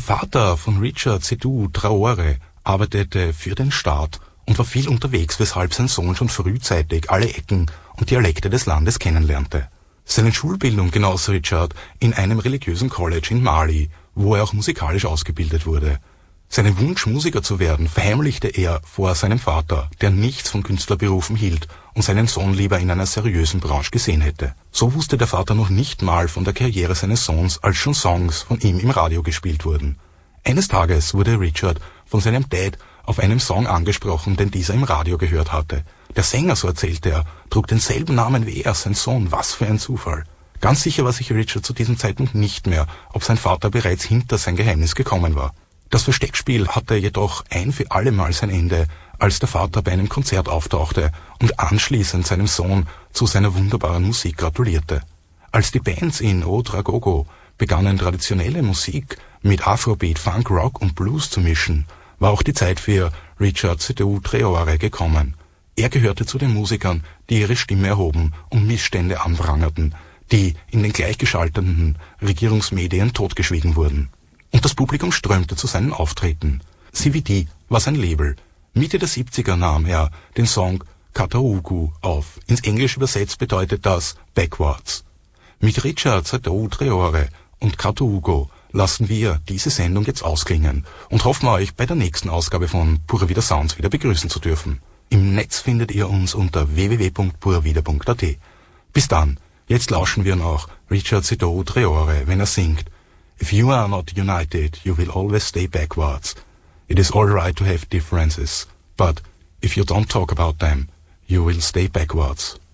Vater von Richard Sédou Traoré arbeitete für den Staat und war viel unterwegs, weshalb sein Sohn schon frühzeitig alle Ecken und Dialekte des Landes kennenlernte. Seine Schulbildung genoss Richard in einem religiösen College in Mali, wo er auch musikalisch ausgebildet wurde. Seinen Wunsch, Musiker zu werden, verheimlichte er vor seinem Vater, der nichts von Künstlerberufen hielt und seinen Sohn lieber in einer seriösen Branche gesehen hätte. So wusste der Vater noch nicht mal von der Karriere seines Sohns, als schon Songs von ihm im Radio gespielt wurden. Eines Tages wurde Richard von seinem Dad auf einem Song angesprochen, den dieser im Radio gehört hatte. Der Sänger, so erzählte er, trug denselben Namen wie er, sein Sohn. Was für ein Zufall. Ganz sicher war sich Richard zu diesem Zeitpunkt nicht mehr, ob sein Vater bereits hinter sein Geheimnis gekommen war. Das Versteckspiel hatte jedoch ein für alle Mal sein Ende, als der Vater bei einem Konzert auftauchte und anschließend seinem Sohn zu seiner wunderbaren Musik gratulierte. Als die Bands in Ouagadougou begannen, traditionelle Musik mit Afrobeat, Funk, Rock und Blues zu mischen, war auch die Zeit für Richard Sédou Traoré gekommen. Er gehörte zu den Musikern, die ihre Stimme erhoben und Missstände anprangerten, die in den gleichgeschalteten Regierungsmedien totgeschwiegen wurden. Und das Publikum strömte zu seinen Auftritten. CVD war sein Label. Mitte der 70er nahm er den Song Kataugu auf. Ins Englische übersetzt bedeutet das Backwards. Mit Richard Sédou Traoré und Kataugu lassen wir diese Sendung jetzt ausklingen und hoffen euch bei der nächsten Ausgabe von Pura Vida Sounds wieder begrüßen zu dürfen. Im Netz findet ihr uns unter www.puravida.at. Bis dann, jetzt lauschen wir noch Richard Sédou Traoré, wenn er singt: If you are not united, you will always stay backwards. It is all right to have differences, but if you don't talk about them, you will stay backwards.